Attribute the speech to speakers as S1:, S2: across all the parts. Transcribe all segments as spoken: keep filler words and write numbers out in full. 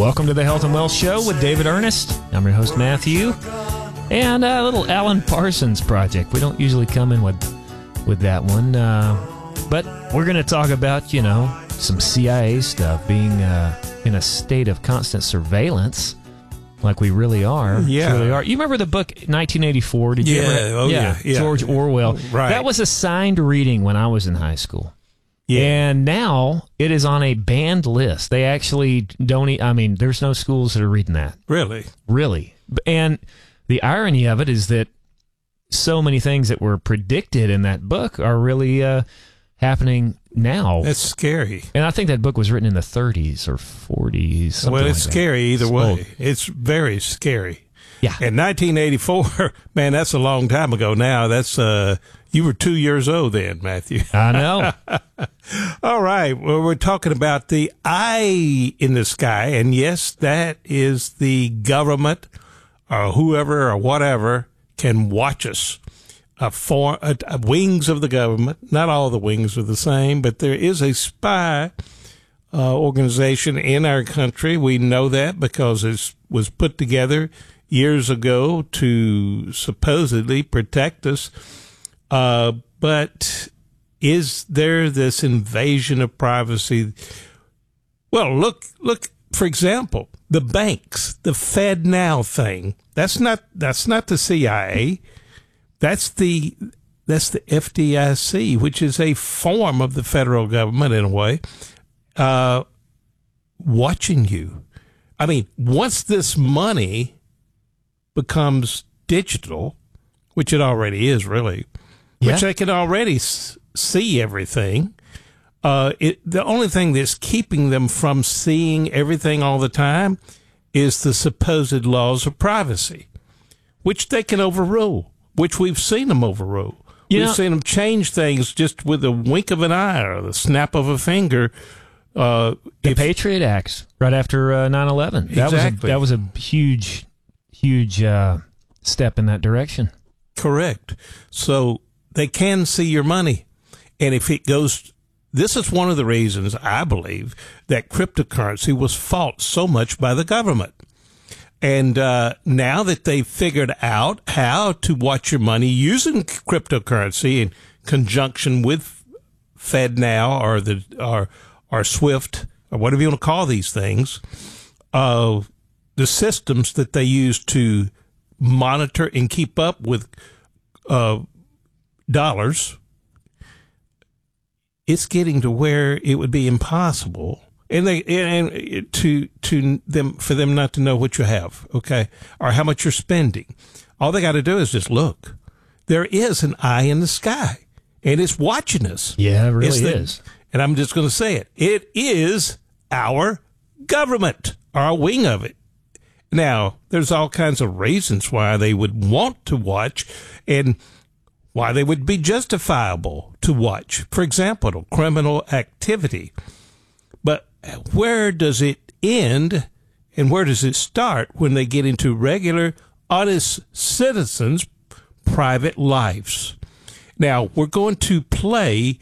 S1: Welcome to the Health and Wealth Show with David Ernest. I'm your host, Matthew. And a little Alan Parsons project. We don't usually come in with with that one. Uh, but we're going to talk about, you know, some C I A stuff, being uh, in a state of constant surveillance, like we really are.
S2: Yeah.
S1: Really are. You remember the book nineteen eighty-four? Did you
S2: yeah,
S1: ever?
S2: oh yeah, yeah.
S1: George Orwell.
S2: Right.
S1: That was assigned reading when I was in high school.
S2: Yeah.
S1: And now it is on a banned list. They actually don't, e- I mean, there's no schools that are reading that.
S2: Really?
S1: Really. And the irony of it is that so many things that were predicted in that book are really uh, happening now.
S2: That's scary.
S1: And I think that book was written in the thirties or forties. Something
S2: Well, it's
S1: like
S2: scary either
S1: It's
S2: way.
S1: old.
S2: It's very scary.
S1: Yeah.
S2: In nineteen eighty-four, man, that's a long time ago now. That's uh, you were two years old then, Matthew.
S1: I know.
S2: All right. Well, we're talking about the eye in the sky. And yes, that is the government or whoever or whatever can watch us. Uh, for, uh, wings of the government. Not all the wings are the same, but there is a spy uh, organization in our country. We know that because it was put together years ago to supposedly protect us. Uh, but is there this invasion of privacy? Well, look, look, for example, the banks, the FedNow thing. That's not, that's not the C I A. That's the, that's the F D I C, which is a form of the federal government in a way, uh, watching you. I mean, once this money becomes digital, which it already is really,
S1: Yeah.
S2: which they can already s- see everything. Uh, it, the only thing that's keeping them from seeing everything all the time is the supposed laws of privacy, which they can overrule, which we've seen them overrule.
S1: You
S2: We've
S1: know-
S2: seen them change things just with a wink of an eye or the snap of a finger. Uh,
S1: The
S2: if-
S1: Patriot Acts right after uh, nine eleven. That
S2: Exactly.
S1: was a, that was a huge, huge uh, step in that direction.
S2: Correct. So they can see your money. And if it goes, this is one of the reasons I believe that cryptocurrency was fought so much by the government. And uh, now that they've figured out how to watch your money using cryptocurrency in conjunction with FedNow or the or or SWIFT or whatever you want to call these things, uh, the systems that they use to monitor and keep up with uh, dollars, it's getting to where it would be impossible, and they and to to them for them not to know what you have, okay, or how much you're spending. All they got to do is just look. There is an eye in the sky, and it's watching us.
S1: Yeah, it really
S2: It's the-
S1: is.
S2: And I'm just going to say it. It is our government, our wing of it. Now, there's all kinds of reasons why they would want to watch and why they would be justifiable to watch. For example, criminal activity. But where does it end and where does it start when they get into regular, honest citizens' private lives? Now, we're going to play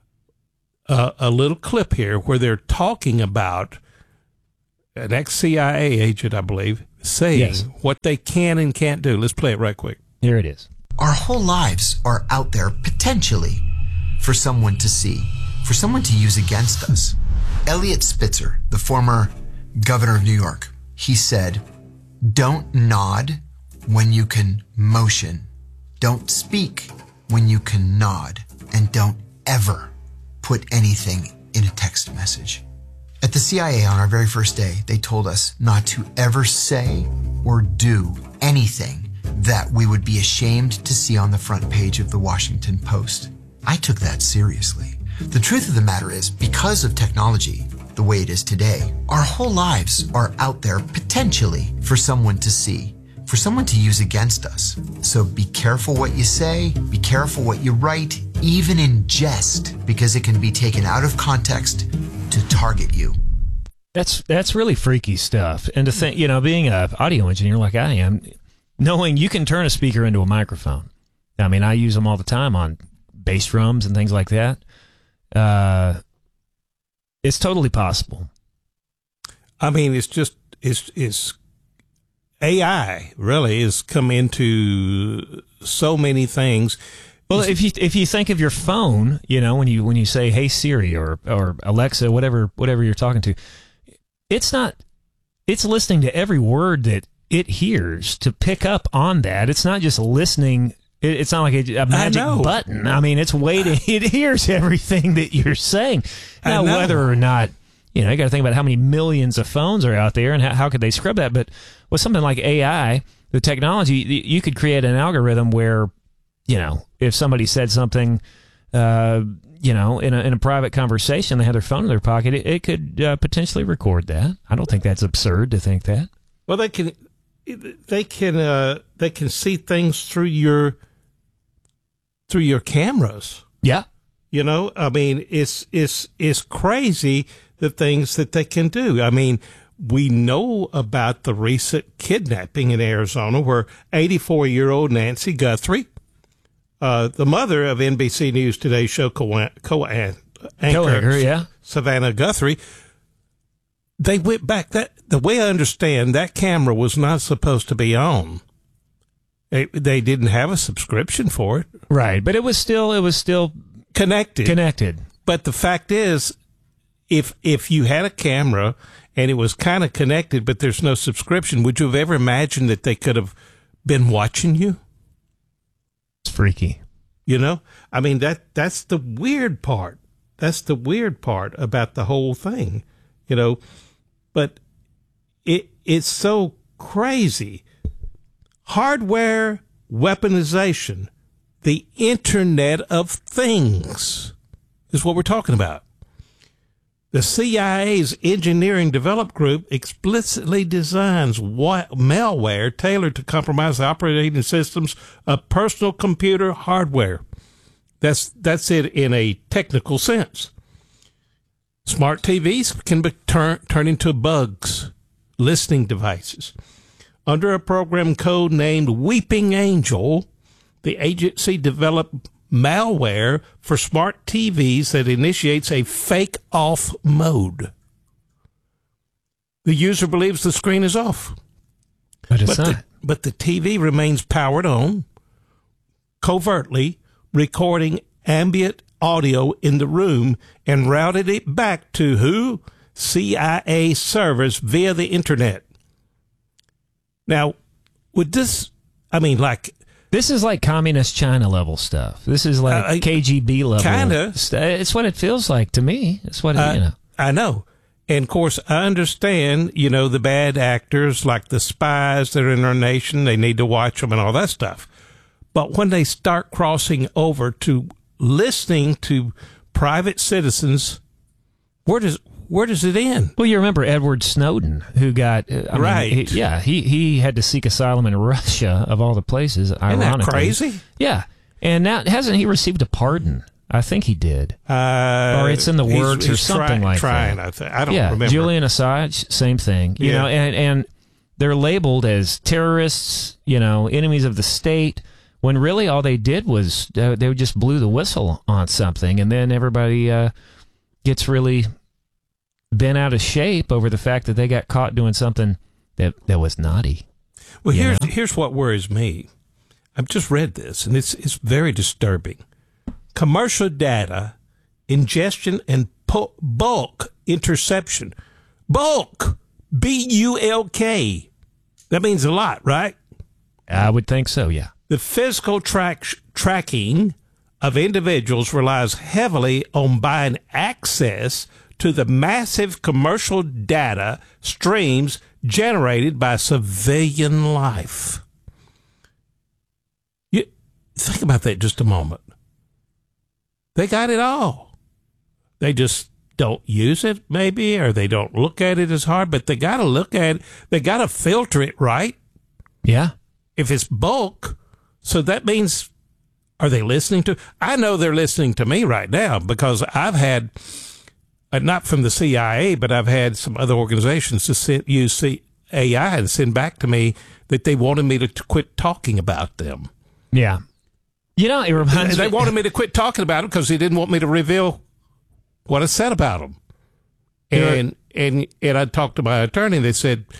S2: uh, a little clip here where they're talking about an ex-C I A agent, I believe, saying
S1: Yes.
S2: what they can and can't do. Let's play it right quick.
S1: Here it is.
S3: Our whole lives are out there potentially for someone to see, for someone to use against us. Eliot Spitzer, the former governor of New York, he said, "Don't nod when you can motion. Don't speak when you can nod. And don't ever put anything in a text message." At the C I A on our very first day, they told us not to ever say or do anything that we would be ashamed to see on the front page of the Washington Post. I took that seriously. The truth of the matter is, because of technology, the way it is today, our whole lives are out there potentially for someone to see, for someone to use against us. So be careful what you say, be careful what you write, even in jest, because it can be taken out of context to target you.
S1: That's that's really freaky stuff. And to think, you know, being an audio engineer like I am, knowing you can turn a speaker into a microphone. I mean, I use them all the time on bass drums and things like that. Uh, it's totally possible.
S2: I mean, it's just is is A I really has come into so many things.
S1: Well, if you if you think of your phone, you know, when you when you say "Hey Siri" or or Alexa, whatever whatever you're talking to, it's not. It's listening to every word that it hears to pick up on that. It's not just listening. It, it's not like a, a magic button. I mean, it's waiting. It hears everything that you're saying. Now, whether or not, you know, you got to think about how many millions of phones are out there and how, how could they scrub that. But with something like A I, the technology, you could create an algorithm where, you know, if somebody said something, uh, you know, in a, in a private conversation, they had their phone in their pocket, it, it could uh, potentially record that. I don't think that's absurd to think that.
S2: Well, they can, they can, uh, they can see things through your, through your cameras.
S1: Yeah.
S2: You know, I mean, it's, it's, it's crazy the things that they can do. I mean, we know about the recent kidnapping in Arizona where eighty-four-year-old Nancy Guthrie, uh, the mother of N B C News Today's show co-anchor,
S1: co-anchor yeah.
S2: Savannah Guthrie, they went back. That the way I understand, that camera was not supposed to be on. They, they didn't have a subscription for it.
S1: Right, but it was still it was still
S2: connected.
S1: Connected.
S2: But the fact is, if if you had a camera and it was kind of connected, but there's no subscription, would you have ever imagined that they could have been watching you?
S1: It's freaky.
S2: You know? I mean, that that's the weird part. That's the weird part about the whole thing, you know? But it it's so crazy. Hardware weaponization, the Internet of Things is what we're talking about. The C I A's Engineering Development Group explicitly designs malware tailored to compromise the operating systems of personal computer hardware. That's that's it in a technical sense. Smart T Vs can be turn, turn into bugs, listening devices. Under a program code named Weeping Angel, the agency developed malware for smart T Vs that initiates a fake off mode. The user believes the screen is off.
S1: But it's
S2: but
S1: not.
S2: The, but the T V remains powered on, covertly recording ambient audio in the room and routed it back to who? C I A servers via the internet. Now, would this, I mean, like,
S1: this is like communist China level stuff. This is like uh, K G B level.
S2: Kinda.
S1: It's what it feels like to me. It's what, it,
S2: uh,
S1: you know.
S2: I know. And, of course, I understand, you know, the bad actors, like the spies that are in our nation, they need to watch them and all that stuff. But when they start crossing over to listening to private citizens, where does where does it end?
S1: Well, you remember Edward Snowden, who got uh, I
S2: right?
S1: Mean, he, yeah, he he had to seek asylum in Russia, of all the places. Ironically,
S2: isn't that crazy?
S1: Yeah, and now hasn't he received a pardon? I think he did,
S2: uh,
S1: or it's in the works,
S2: he's,
S1: or
S2: he's
S1: something
S2: try,
S1: like
S2: trying,
S1: that.
S2: I, th- I don't
S1: yeah,
S2: remember.
S1: Julian Assange, same thing. You
S2: yeah.
S1: know, and and they're labeled as terrorists, you know, enemies of the state. When really all they did was uh, they just blew the whistle on something, and then everybody uh, gets really bent out of shape over the fact that they got caught doing something that, that was naughty.
S2: Well, here's
S1: know?
S2: here's what worries me. I've just read this, and it's it's very disturbing. Commercial data ingestion and po- bulk interception. Bulk, B U L K. That means a lot, right?
S1: I would think so, yeah.
S2: The physical track, tracking of individuals relies heavily on buying access to the massive commercial data streams generated by civilian life. You think about that just a moment. They got it all. They just don't use it, maybe, or they don't look at it as hard, but they got to look at it. They got to filter it, right?
S1: Yeah.
S2: If it's bulk, so that means, are they listening to? I know they're listening to me right now because I've had, uh, not from the C I A, but I've had some other organizations to send, use C- A I and send back to me that they wanted me to, to quit talking about them.
S1: Yeah. You know, it reminds
S2: they
S1: me.
S2: They wanted me to quit talking about them because they didn't want me to reveal what I said about them. And, and, and I talked to my attorney. They said,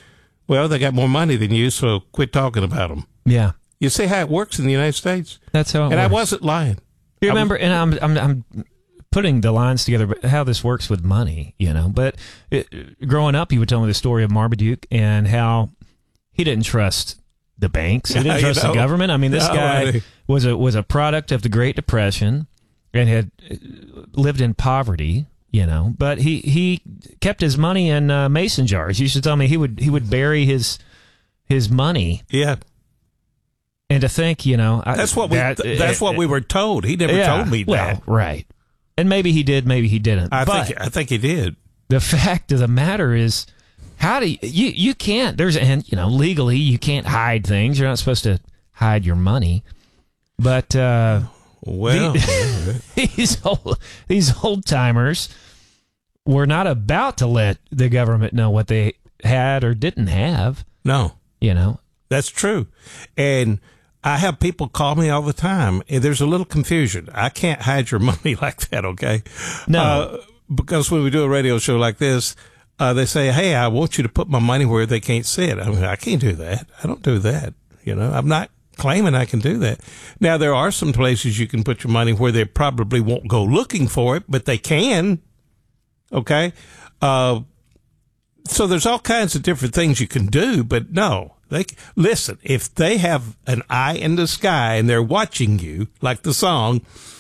S2: Well, they got more money than you, so quit talking about them.
S1: Yeah.
S2: You see how it works in the United States?
S1: That's how it
S2: and
S1: works.
S2: I wasn't lying.
S1: You
S2: I
S1: remember,
S2: was,
S1: and I'm, I'm, I'm putting the lines together, but how this works with money, you know. But it, growing up, he would tell me the story of Marmaduke and how he didn't trust the banks. He didn't trust
S2: you know,
S1: the government. I mean, this
S2: no,
S1: guy
S2: I,
S1: was a was a product of the Great Depression and had lived in poverty, you know. But he, he kept his money in uh, mason jars. He used to tell me he would he would bury his his money.
S2: Yeah.
S1: And to think, you know,
S2: that's what we
S1: that,
S2: that's
S1: uh,
S2: what we were told. He never
S1: yeah,
S2: told me
S1: well,
S2: that.
S1: Right. And maybe he did, maybe he didn't.
S2: I
S1: but
S2: think I think he did.
S1: The fact of the matter is, how do you, you you can't there's and you know legally you can't hide things. You're not supposed to hide your money. But uh,
S2: well,
S1: the, these old, these old timers were not about to let the government know what they had or didn't have.
S2: No,
S1: you know
S2: that's true, and I have people call me all the time, and there's a little confusion. I can't hide your money like that, okay?
S1: No.
S2: Uh, because when we do a radio show like this, uh, they say, hey, I want you to put my money where they can't see it. I mean, I can't do that. I don't do that. You know, I'm not claiming I can do that. Now, there are some places you can put your money where they probably won't go looking for it, but they can, okay? Uh, so there's all kinds of different things you can do, but no. They, listen, if they have an eye in the sky and they're watching you, like the song,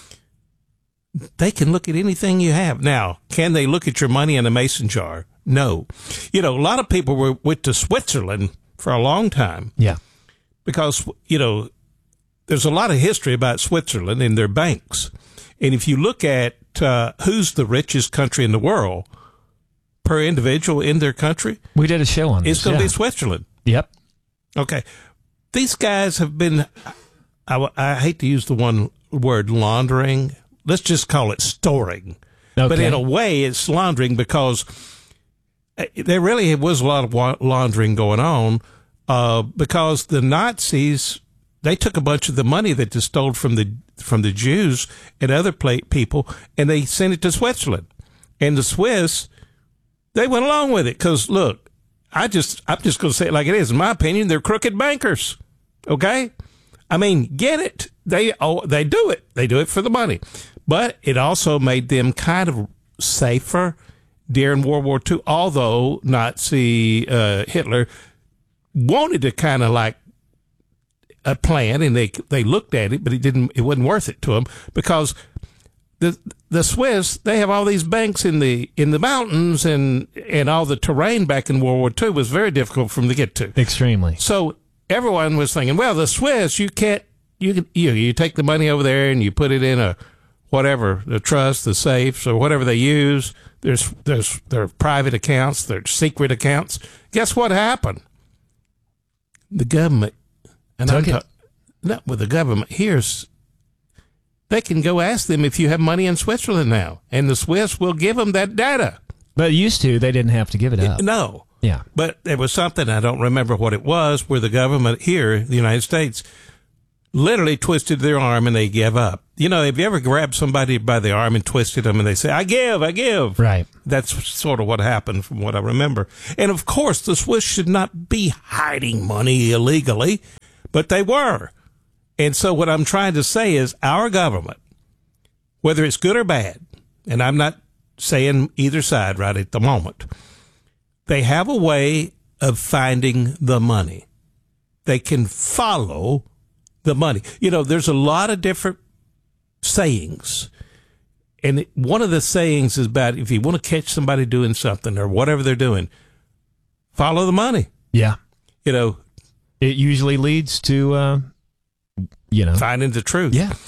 S2: they can look at anything you have. Now, can they look at your money in a mason jar? No. You know, a lot of people were, went to Switzerland for a long time.
S1: Yeah.
S2: Because, you know, there's a lot of history about Switzerland and their banks. And if you look at uh, who's the richest country in the world per individual in their country,
S1: we did a show on this.
S2: It's going to
S1: yeah.
S2: be Switzerland.
S1: Yep.
S2: Okay. These guys have been, I, I hate to use the one word laundering. Let's just call it storing.
S1: Okay.
S2: But in a way, it's laundering because there really was a lot of laundering going on uh, because the Nazis, they took a bunch of the money that they stole from the from the Jews and other people, and they sent it to Switzerland. And the Swiss, they went along with it because, look, I just, I'm just going to say it like it is. In my opinion, they're crooked bankers. Okay? I mean, get it. They, oh, they do it. They do it for the money. But it also made them kind of safer during World War Two, although Nazi uh, Hitler wanted to kind of like a plan, and they they looked at it, but it didn't. It wasn't worth it to them because the the Swiss, they have all these banks in the in the mountains, and and all the terrain back in World War Two was very difficult for them to get to.
S1: Extremely.
S2: So everyone was thinking, well, the Swiss, you can't you can you you take the money over there and you put it in a whatever, the trust, the safes, or whatever they use. There's there's their private accounts, their secret accounts. Guess what happened? The government, and
S1: Took
S2: I'm
S1: it.
S2: ta- not with the government. Here's they can go ask them if you have money in Switzerland now, and the Swiss will give them that data.
S1: But used to, they didn't have to give it up.
S2: No.
S1: Yeah.
S2: But there was something, I don't remember what it was, where the government here, the United States, literally twisted their arm and they gave up. You know, have you ever grabbed somebody by the arm and twisted them and they say, I give, I give?
S1: Right.
S2: That's sort of what happened from what I remember. And of course, the Swiss should not be hiding money illegally, but they were. And so what I'm trying to say is our government, whether it's good or bad, and I'm not saying either side right at the moment, they have a way of finding the money. They can follow the money. You know, there's a lot of different sayings. And it, one of the sayings is about if you want to catch somebody doing something or whatever they're doing, follow the money.
S1: Yeah.
S2: You know,
S1: it usually leads to, uh, you know,
S2: finding the truth.
S1: Yeah.